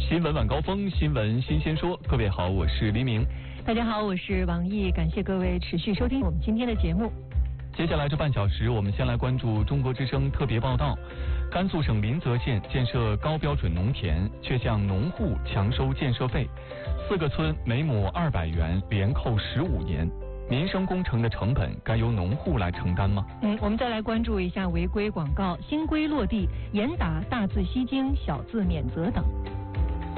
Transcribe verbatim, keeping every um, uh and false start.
新闻晚高峰，新闻新鲜说。各位好，我是黎明。 大家好，我是王毅，感谢各位持续收听我们今天的节目。 接下来这半小时，我们先来关注中国之声特别报道。甘肃省临泽县建设高标准农田，却向农户强收建设费，四个村每亩二百元，连扣十五年。民生工程的成本该由农户来承担吗？ 嗯，我们再来关注一下违规广告，新规落地，严打大字吸睛、小字免责等。